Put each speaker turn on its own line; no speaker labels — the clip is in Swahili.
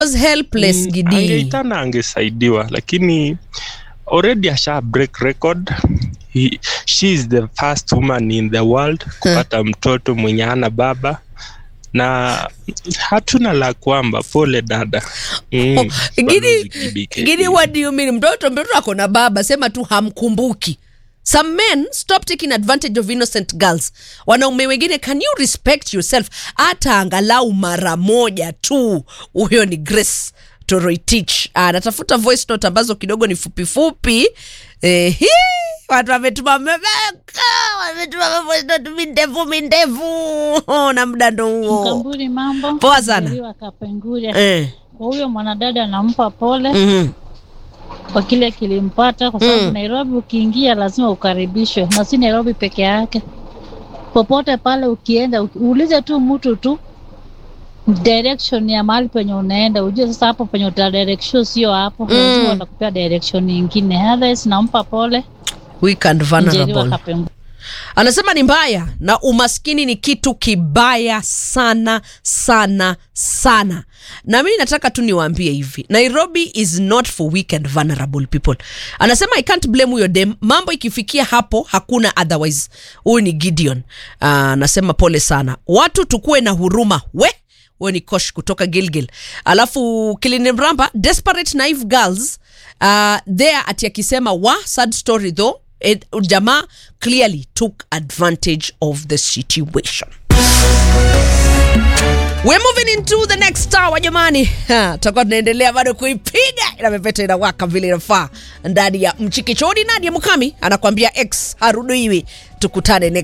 was helpless Gidi.
Angeitana angesaidiwa, lakini already asha break record. She is the first woman in the world kupata mtoto mwenye hana baba, na hatuna la kwamba pole dada.
Gidi, what do you mean? Mtoto ako na baba, sema tu hamkumbuki. Some men stop taking advantage of innocent girls. Wanaume wengine, can you respect yourself? Hata angalau mara moja tu. Huyo ni Grace Toroitich. Natafuta voice note ambazo kidogo ni fupi fupi. Watu wametuma voice note mindevu. Na muda ndo huo.
Mkamburi mambo.
Poa sana.
Kwa huyo mwanadada nampa pole. Kwa kile kilimpata, kwa sababu Nairobi ukiingia lazima ukaribishwe, na si Nairobi peke yake. Popote pale ukienda, uulize tu mtu tu direction ya mahali penye unaenda, ujue sasa hapo penye direction sio hapo, lazima watakupea direction nyingine. Otherwise nampa pole.
Weekend vulnerable. Anasema ni mbaya na umaskini ni kitu kibaya sana sana sana. Na mimi nataka tu niwaambie hivi, Nairobi is not for weak and vulnerable people. Anasema I can't blame your dem. Mambo ikifikia hapo hakuna otherwise. Huyu ni Gideon. Anasema pole sana. Watu tukue na huruma. We ni Kosh kutoka Gilgil. Alafu Kilinimramba, desperate naive girls there ati akisema sad story though. Jamaa clearly took advantage of the situation. We're moving into the next hour jamani. Tutakuwa tunaendelea bado kuipiga ila mepeta inawaka vile inafaa ndani ya Mchikichoni. Nadia Mukami anakuambia X harudiwi. Tukutane next